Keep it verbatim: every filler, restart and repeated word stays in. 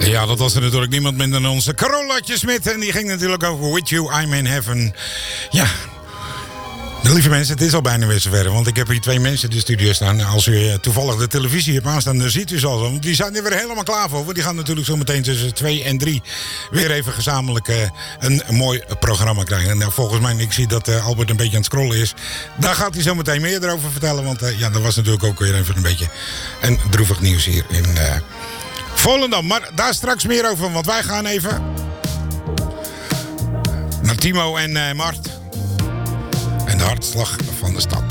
Ja, dat was er natuurlijk niemand minder dan onze Carolatje Smit. En die ging natuurlijk over With You, I'm in Heaven. Ja, lieve mensen, het is al bijna weer zover. Want ik heb hier twee mensen in de studio staan. Als u toevallig de televisie hebt aanstaan, dan ziet u ze al. Want die zijn er weer helemaal klaar voor. Want die gaan natuurlijk zo meteen tussen twee en drie weer even gezamenlijk uh, een, een mooi programma krijgen. En nou, volgens mij, ik zie dat uh, Albert een beetje aan het scrollen is. Daar gaat hij zo meteen meer over vertellen. Want uh, ja, dat was natuurlijk ook weer even een beetje een droevig nieuws hier in Uh, Volendam, maar daar straks meer over, want wij gaan even naar Timo en uh, Mart en de hartslag van de stad.